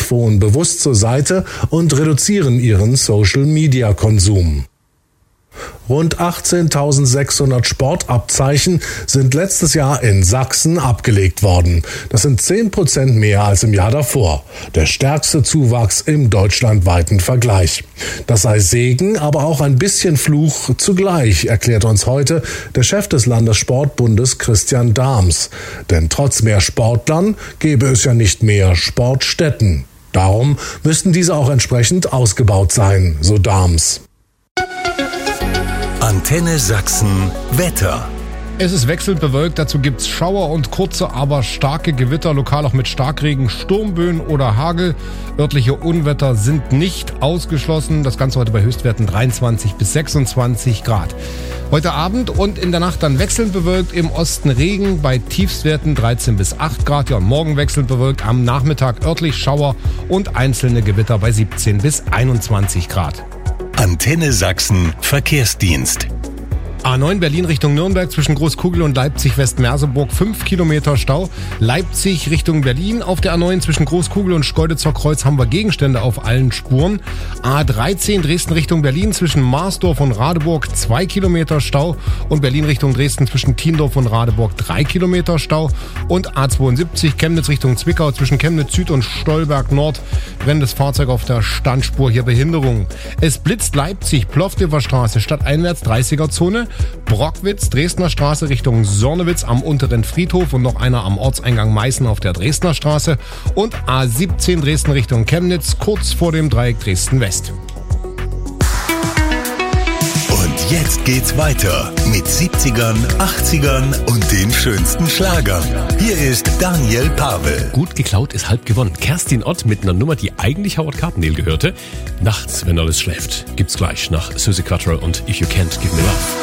Smartphone bewusst zur Seite und reduzieren ihren Social-Media-Konsum. Rund 18.600 Sportabzeichen sind letztes Jahr in Sachsen abgelegt worden. Das sind 10% mehr als im Jahr davor. Der stärkste Zuwachs im deutschlandweiten Vergleich. Das sei Segen, aber auch ein bisschen Fluch zugleich, erklärt uns heute der Chef des Landessportbundes Christian Dahms. Denn trotz mehr Sportlern gäbe es ja nicht mehr Sportstätten. Darum müssten diese auch entsprechend ausgebaut sein, so Dahms. Antenne Sachsen Wetter. Es ist wechselnd bewölkt, dazu gibt's Schauer und kurze, aber starke Gewitter, lokal auch mit Starkregen, Sturmböen oder Hagel. Örtliche Unwetter sind nicht ausgeschlossen. Das Ganze heute bei Höchstwerten 23 bis 26 Grad. Heute Abend und in der Nacht dann wechselnd bewölkt, im Osten Regen, bei Tiefstwerten 13 bis 8 Grad. Ja, und morgen wechselnd bewölkt, am Nachmittag örtlich Schauer und einzelne Gewitter bei 17 bis 21 Grad. Antenne Sachsen Verkehrsdienst. A9 Berlin Richtung Nürnberg zwischen Großkugel und Leipzig-West-Merseburg 5 Kilometer Stau. Leipzig Richtung Berlin auf der A9 zwischen Großkugel und Schkeuditzer Kreuz haben wir Gegenstände auf allen Spuren. A13 Dresden Richtung Berlin zwischen Marsdorf und Radeburg 2 Kilometer Stau und Berlin Richtung Dresden zwischen Tiendorf und Radeburg 3 Kilometer Stau und A72 Chemnitz Richtung Zwickau zwischen Chemnitz Süd und Stolberg Nord brennendes Fahrzeug auf der Standspur, hier Behinderung. Es blitzt Leipzig Plovdiver Straße stadteinwärts 30er Zone. Brockwitz, Dresdner Straße Richtung Sornewitz am unteren Friedhof und noch einer am Ortseingang Meißen auf der Dresdner Straße und A17 Dresden Richtung Chemnitz kurz vor dem Dreieck Dresden West. Und jetzt geht's weiter mit 70ern, 80ern und den schönsten Schlagern. Hier ist Daniel Pavel. Gut geklaut ist halb gewonnen. Kerstin Ott mit einer Nummer, die eigentlich Howard Carpendale gehörte. Nachts, wenn alles schläft, gibt's gleich nach Suzi Quatro und If You Can't Give Me Love.